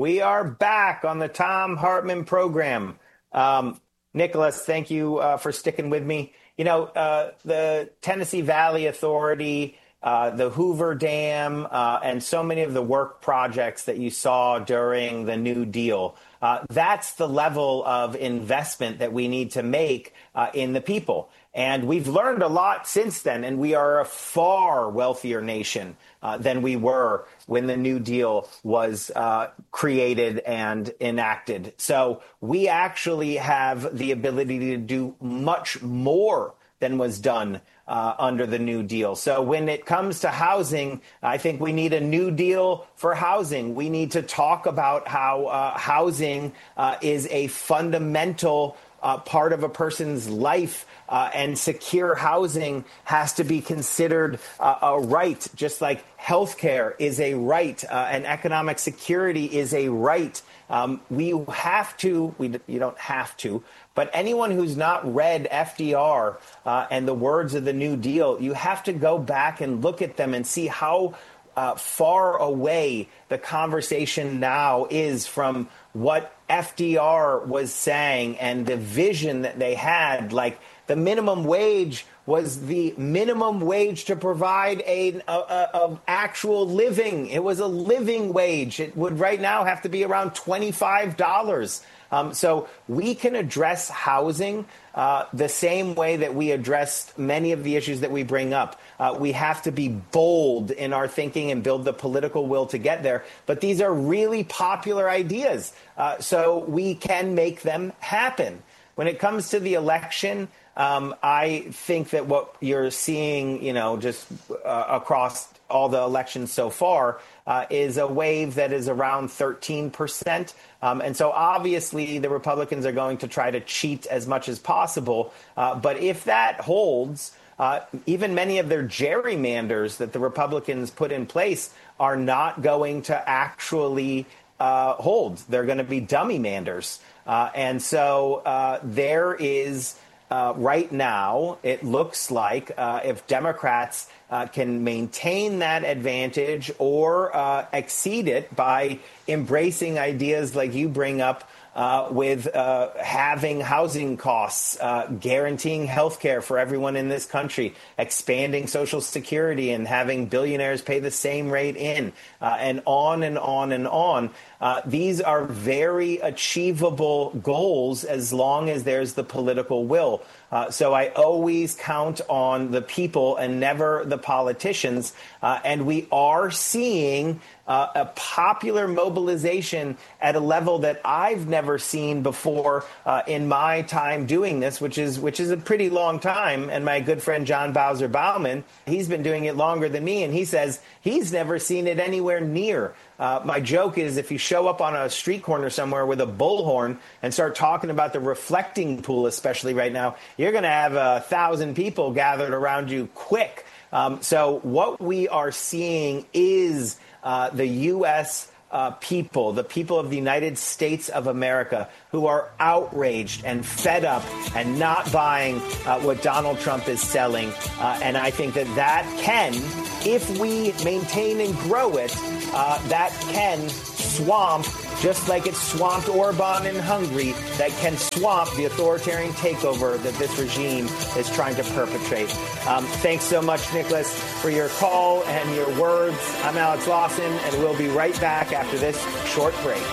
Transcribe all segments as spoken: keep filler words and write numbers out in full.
We are back on the Thom Hartmann program. Um, Nicholas, thank you uh, for sticking with me. You know, uh, the Tennessee Valley Authority, uh, the Hoover Dam, uh, and so many of the work projects that you saw during the New Deal, uh, that's the level of investment that we need to make uh, in the people. And we've learned a lot since then, and we are a far wealthier nation uh, than we were when the New Deal was uh, created and enacted. So we actually have the ability to do much more than was done uh, under the New Deal. So when it comes to housing, I think we need a new deal for housing. We need to talk about how uh, housing uh, is a fundamental uh, part of a person's life. Uh, and secure housing has to be considered uh, a right, just like health care is a right uh, and economic security is a right. Um, we have to, we, you don't have to, but anyone who's not read F D R uh, and the words of the New Deal, you have to go back and look at them and see how uh, far away the conversation now is from what F D R was saying and the vision that they had. Like, the minimum wage was the minimum wage to provide a, a, a, a actual living. It was a living wage. It would right now have to be around twenty-five dollars. Um, so we can address housing uh, the same way that we addressed many of the issues that we bring up. Uh, we have to be bold in our thinking and build the political will to get there. But these are really popular ideas, uh, so we can make them happen. When it comes to the election, um, I think that what you're seeing, you know, just uh, across all the elections so far uh, is a wave that is around thirteen percent. Um, and so obviously the Republicans are going to try to cheat as much as possible. Uh, but if that holds, uh, even many of their gerrymanders that the Republicans put in place are not going to actually uh, hold. They're going to be dummy manders. Uh, and so uh, there is uh, right now, it looks like uh, if Democrats uh, can maintain that advantage or uh, exceed it by embracing ideas like you bring up uh, with uh, having housing costs, uh, guaranteeing health care for everyone in this country, expanding Social Security and having billionaires pay the same rate in, uh, and on and on and on. Uh, these are very achievable goals as long as there's the political will. Uh, so I always count on the people and never the politicians. Uh, and we are seeing uh, a popular mobilization at a level that I've never seen before uh, in my time doing this, which is which is a pretty long time. And my good friend John Bowser Bauman, he's been doing it longer than me, and he says he's never seen it anywhere near. Uh, my joke is if you show up on a street corner somewhere with a bullhorn and start talking about the reflecting pool, especially right now, you're going to have a thousand people gathered around you quick. Um, so what we are seeing is uh, the U S Uh, people, the people of the United States of America, who are outraged and fed up and not buying uh, what Donald Trump is selling. Uh, and I think that that can, if we maintain and grow it, uh, that can swamp, just like it swamped Orban in Hungary, that can swamp the authoritarian takeover that this regime is trying to perpetrate. Um, thanks so much, Nicholas, for your call and your words. I'm Alex Lawson, and we'll be right back after this short break.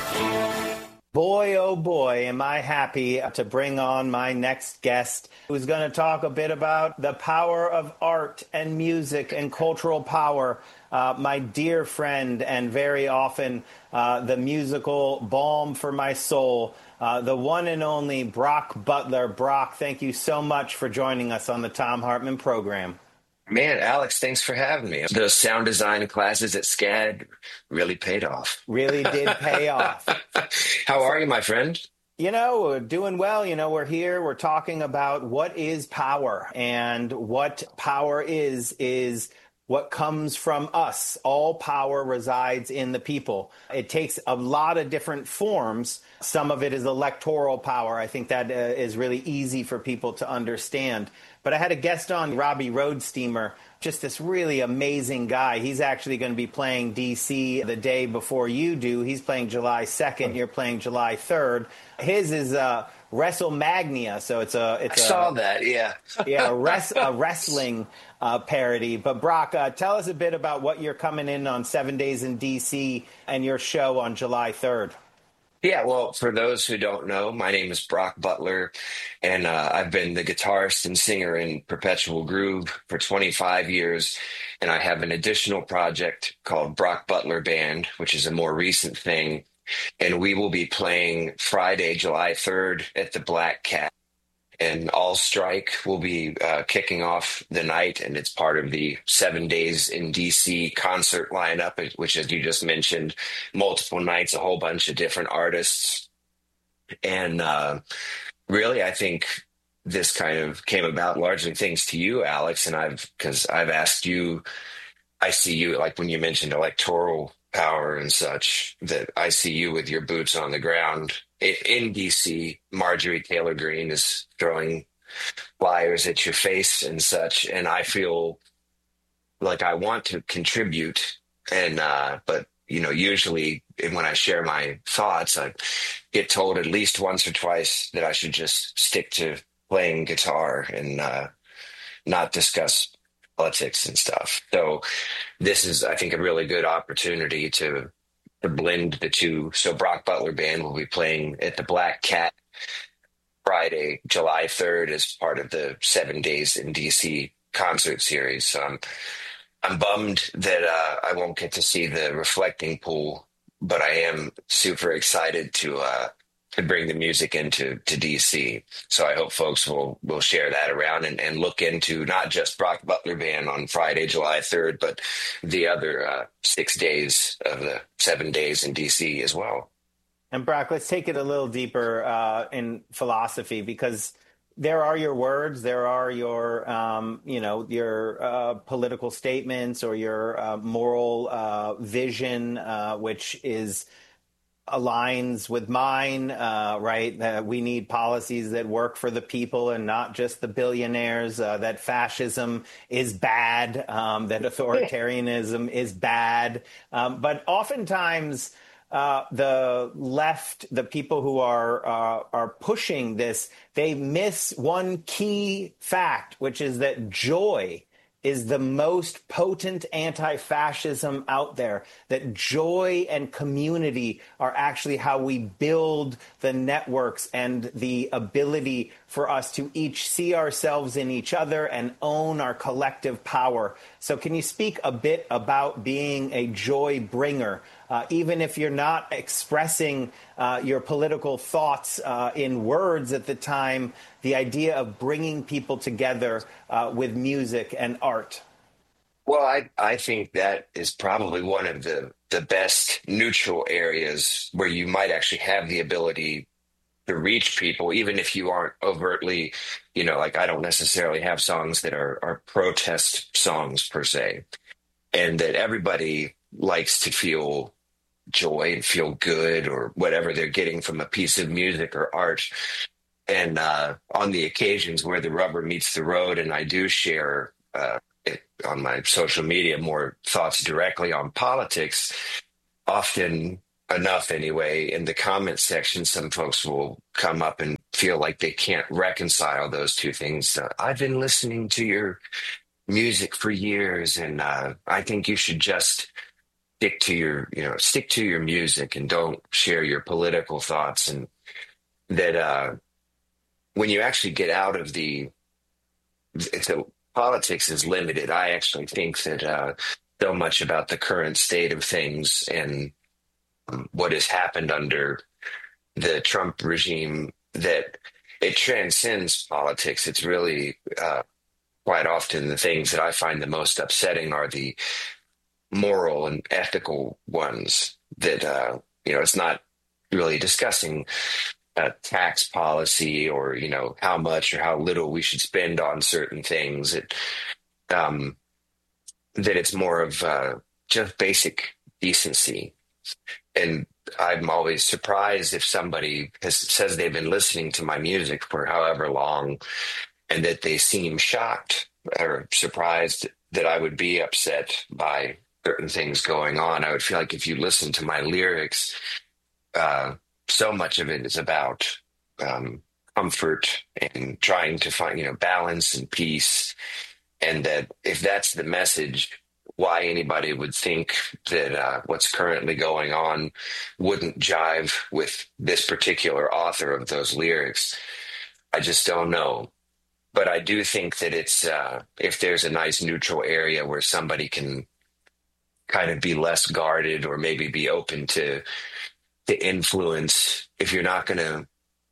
Boy, oh boy, am I happy to bring on my next guest, who's going to talk a bit about the power of art and music and cultural power. Uh, my dear friend, and very often uh, the musical balm for my soul, uh, the one and only Brock Butler. Brock, thank you so much for joining us on the Thom Hartmann program. Man, Alex, thanks for having me. Those sound design classes at SCAD really paid off. Really did pay off. How are you, my friend? You know, we're doing well. You know, we're here. We're talking about what is power. And what power is, is what comes from us. All power resides in the people. It takes a lot of different forms. Some of it is electoral power. I think that uh, is really easy for people to understand. But I had a guest on, Robbie Roadsteamer, just this really amazing guy. He's actually going to be playing D C the day before you do. He's playing July second. You're playing July third. His is uh, WrestleMania, so it's a it's I a, saw that, yeah. yeah, a, res- a wrestling uh, parody. But Brock, uh, tell us a bit about what you're coming in on Seven Days in D C and your show on July third. Yeah, well, for those who don't know, my name is Brock Butler, and uh, I've been the guitarist and singer in Perpetual Groove for twenty-five years. And I have an additional project called Brock Butler Band, which is a more recent thing. And we will be playing Friday, July third at the Black Cat. And All Strike will be uh, kicking off the night, and it's part of the Seven Days in D C concert lineup, which, as you just mentioned, multiple nights, a whole bunch of different artists. And uh, really, I think this kind of came about largely thanks to you, Alex, and I've because I've asked you, I see you, like when you mentioned electoral power and such, that I see you with your boots on the ground in D C. Marjorie Taylor Greene is throwing flyers at your face and such, and I feel like I want to contribute. And uh, but you know, usually when I share my thoughts, I get told at least once or twice that I should just stick to playing guitar and uh, not discuss politics and stuff. So this is, I think, a really good opportunity to to blend the two. So Brock Butler Band will be playing at the Black Cat Friday, July third, as part of the Seven Days in D C concert series. So I'm, I'm bummed that uh, I won't get to see the Reflecting Pool, but I am super excited to uh, to bring the music into to D C. So I hope folks will will share that around and, and look into not just Brock Butler Band on Friday, July third, but the other uh, six days of the Seven Days in D C as well. And Brock, let's take it a little deeper uh, in philosophy, because there are your words, there are your, um, you know, your uh, political statements or your uh, moral uh, vision, uh, which is aligns with mine, uh, right? That we need policies that work for the people and not just the billionaires, uh, that fascism is bad, um, that authoritarianism is bad. Um, but oftentimes uh, the left, the people who are, uh, are pushing this, they miss one key fact, which is that joy is the most potent anti-fascism out there, that joy and community are actually how we build the networks and the ability for us to each see ourselves in each other and own our collective power. So can you speak a bit about being a joy bringer, uh, even if you're not expressing uh, your political thoughts uh, in words at the time, the idea of bringing people together uh, with music and art? Well, I, I think that is probably one of the, the best neutral areas where you might actually have the ability to reach people, even if you aren't overtly, you know, like I don't necessarily have songs that are, are protest songs per se, and that everybody likes to feel joy and feel good or whatever they're getting from a piece of music or art. And uh, on the occasions where the rubber meets the road, and I do share uh, it on my social media more thoughts directly on politics, often enough anyway, in the comments section, some folks will come up and feel like they can't reconcile those two things. Uh, I've been listening to your music for years, and uh, I think you should just stick to your, you know, stick to your music and don't share your political thoughts. And that uh, when you actually get out of the, so politics is limited. I actually think that uh, so much about the current state of things and what has happened under the Trump regime, that it transcends politics. It's really uh, quite often the things that I find the most upsetting are the moral and ethical ones, that, uh, you know, it's not really discussing uh, tax policy or, you know, how much or how little we should spend on certain things. It, um, that it's more of uh, just basic decency. And I'm always surprised if somebody has, says they've been listening to my music for however long and that they seem shocked or surprised that I would be upset by certain things going on. I would feel like if you listen to my lyrics, uh, so much of it is about um, comfort and trying to find, you know, balance and peace. And that if that's the message, why anybody would think that uh, what's currently going on wouldn't jive with this particular author of those lyrics, I just don't know. But I do think that it's, uh, if there's a nice neutral area where somebody can kind of be less guarded or maybe be open to, to influence, if you're not going to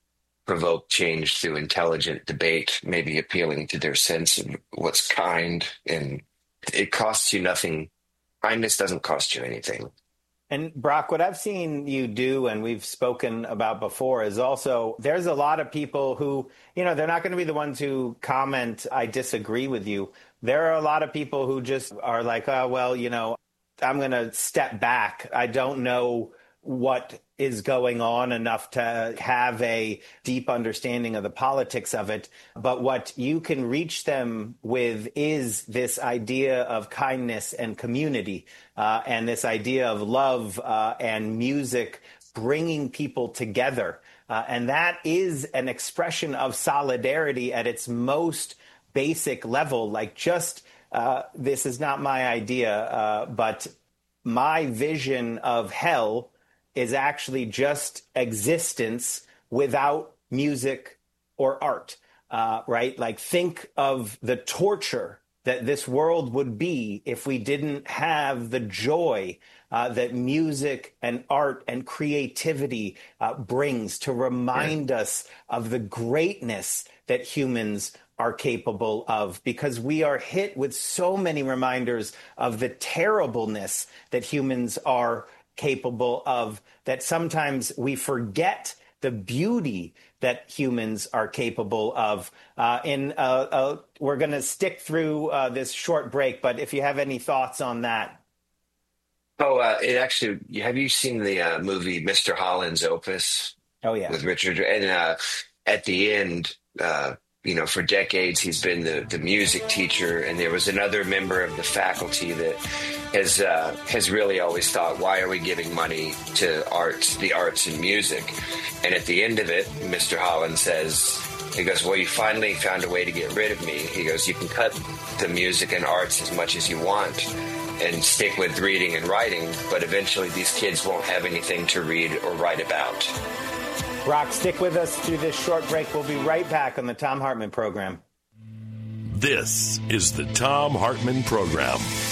provoke change through intelligent debate, maybe appealing to their sense of what's kind, and it costs you nothing. Kindness doesn't cost you anything. And Brock, what I've seen you do, and we've spoken about before, is also there's a lot of people who, you know, they're not going to be the ones who comment, I disagree with you. There are a lot of people who just are like, oh, well, you know, I'm going to step back. I don't know what is going on enough to have a deep understanding of the politics of it. But what you can reach them with is this idea of kindness and community, uh, and this idea of love uh, and music bringing people together. Uh, and that is an expression of solidarity at its most basic level. Like just, uh, this is not my idea, uh, but my vision of hell is actually just existence without music or art, uh, right? Like think of the torture that this world would be if we didn't have the joy uh, that music and art and creativity uh, brings to remind yeah. us of the greatness that humans are capable of, because we are hit with so many reminders of the terribleness that humans are capable of, that sometimes we forget the beauty that humans are capable of. Uh, and uh, uh, we're going to stick through uh, this short break, but if you have any thoughts on that. Oh, uh, it actually, have you seen the uh, movie Mister Holland's Opus? Oh, yeah. With Richard. And uh, at the end, uh, you know, for decades, he's been the, the music teacher. And there was another member of the faculty that has uh, has really always thought, why are we giving money to arts, the arts and music? And at the end of it, Mister Holland says, he goes, well, you finally found a way to get rid of me. He goes, you can cut the music and arts as much as you want and stick with reading and writing, but eventually these kids won't have anything to read or write about. Brock, stick with us through this short break. We'll be right back on the Thom Hartmann Program. This is the Thom Hartmann Program.